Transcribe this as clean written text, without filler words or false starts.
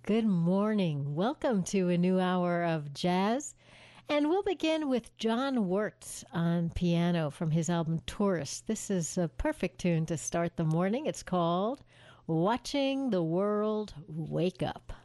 Good morning. Welcome to a new hour of jazz. And we'll begin with John Wirtz on piano from his album Tourist. This is a perfect tune to start the morning. It's called Watching the World Wake Up.